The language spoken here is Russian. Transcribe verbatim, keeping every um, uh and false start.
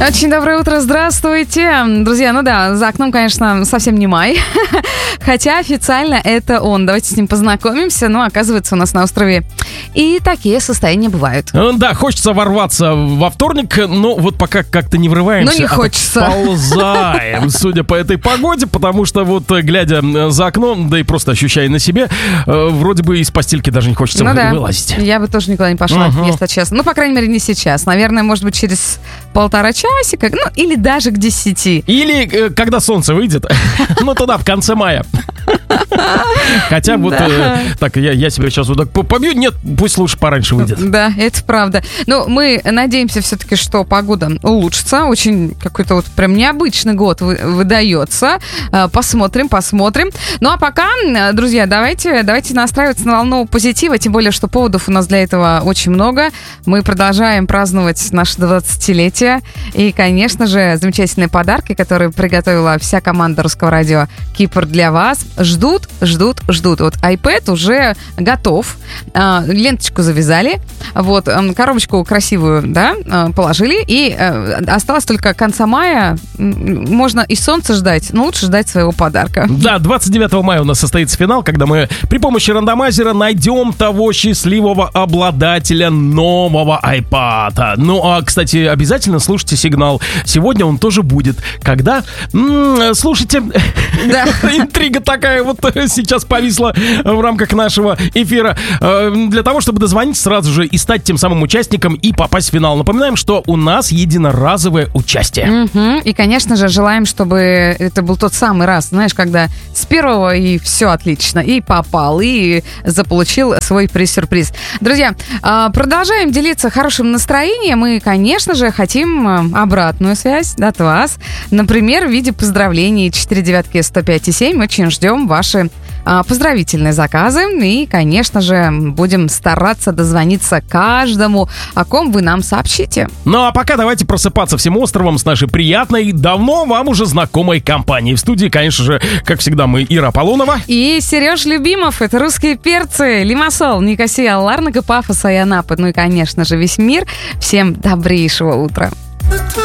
Очень доброе утро, здравствуйте. Друзья, ну да, за окном, конечно, совсем не май. Хотя официально это он. Давайте с ним познакомимся. Ну, оказывается, у нас на острове и такие состояния бывают. Да, хочется ворваться во вторник, но вот пока как-то не врываемся. Ну, не хочется. А ползаем, судя по этой погоде, потому что вот, глядя за окном, да и просто ощущая на себе, вроде бы из постельки даже не хочется ну, да. вылазить. Я бы тоже никуда не пошла, угу. если честно. Ну, по крайней мере, не сейчас. Наверное, может быть, через полтора часика, ну, или даже к десяти. Или э, когда солнце выйдет, ну, туда, в конце мая. Хотя вот да. э, так, я, я себя сейчас вот так побью. Нет, пусть лучше пораньше выйдет. Да, это правда. Но мы надеемся все-таки, что погода улучшится. Очень какой-то вот прям необычный год вы, выдается. Посмотрим, посмотрим. Ну а пока, друзья, давайте, давайте настраиваться на волну позитива. Тем более, что поводов у нас для этого очень много. Мы продолжаем праздновать наше двадцатилетие. И, конечно же, замечательные подарки, которые приготовила вся команда Русского радио Кипр для вас. Ждут, ждут, ждут. Вот iPad уже готов. А, ленточку завязали. Вот, коробочку красивую, да, положили. И а, осталось только конца мая. Можно и солнце ждать, но лучше ждать своего подарка. Да, двадцать девятого мая у нас состоится финал, когда мы при помощи рандомайзера найдем того счастливого обладателя нового iPad. Ну, а, кстати, обязательно слушайте сигнал. Сегодня он тоже будет. Когда? М-м, слушайте. Да. Интрига такая вот сейчас повисла в рамках нашего эфира. Для того, чтобы дозвониться сразу же и стать тем самым участником и попасть в финал. Напоминаем, что у нас единоразовое участие. Угу. И, конечно же, желаем, чтобы это был тот самый раз, знаешь, когда с первого и все отлично, и попал, и заполучил свой приз-сюрприз. Друзья, продолжаем делиться хорошим настроением и, конечно же, хотим обратную связь от вас. Например, в виде поздравлений четыре девятки сто пять и семь. Очень ждем ваши а, поздравительные заказы. И, конечно же, будем стараться дозвониться каждому, о ком вы нам сообщите. Ну а пока давайте просыпаться всем островом с нашей приятной, давно вам уже знакомой компанией. В студии, конечно же, как всегда, мы, Ира Аполлонова. И Сереж Любимов. Это русские перцы. Лимассол, Никосия, Ларнака, Пафоса и Анапы. Ну и, конечно же, весь мир. Всем добрейшего утра.